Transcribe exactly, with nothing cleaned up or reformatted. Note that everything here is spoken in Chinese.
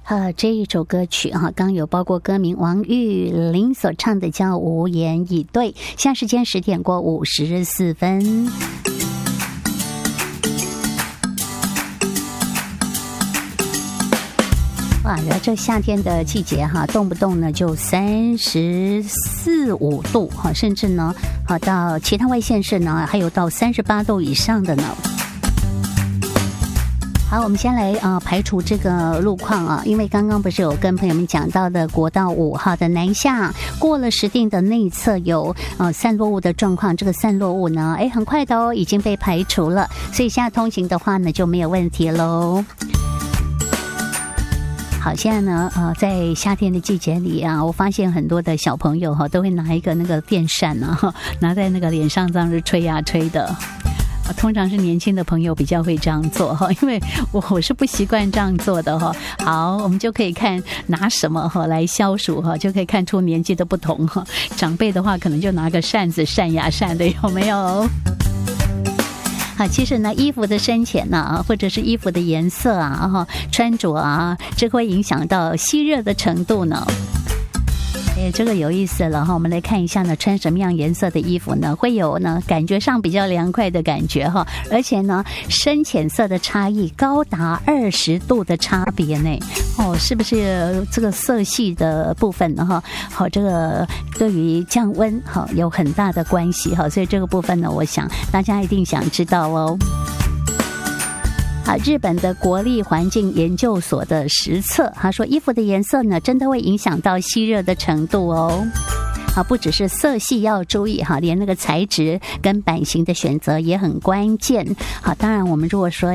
呃，这一首歌曲哈，刚有包括歌名王玉玲所唱的叫《无言以对》。现在时间十点过五十四分。哇，这夏天的季节哈，动不动呢就三十四五度哈，甚至呢，啊到其他外县市呢，还有到三十八度以上的呢。好，我们先来啊、呃、排除这个路况啊，因为刚刚不是有跟朋友们讲到的国道五号的南下过了石碇的内侧有呃散落物的状况，这个散落物呢，哎，很快的哦，已经被排除了，所以现在通行的话呢就没有问题喽。好，现在呢，呃，在夏天的季节里啊，我发现很多的小朋友哈都会拿一个那个电扇啊，拿在那个脸上这样子吹呀吹的。通常是年轻的朋友比较会这样做哈，因为我我是不习惯这样做的哈。好，我们就可以看拿什么哈来消暑哈，就可以看出年纪的不同哈。长辈的话可能就拿个扇子扇呀扇的，有没有？啊，其实呢，衣服的深浅呢，或者是衣服的颜色啊，哈，穿着啊，这会影响到吸热的程度呢。哎，这个有意思了哈，我们来看一下呢，穿什么样颜色的衣服呢，会有呢感觉上比较凉快的感觉哈，而且呢，深浅色的差异高达二十度的差别呢，哦，是不是这个色系的部分呢哈？好，这个对于降温哈有很大的关系哈，所以这个部分呢，我想大家一定想知道哦。啊，日本的国立环境研究所的实测，他说衣服的颜色呢，真的会影响到吸热的程度哦。啊，不只是色系要注意哈，连那个材质跟版型的选择也很关键。好，当然我们如果说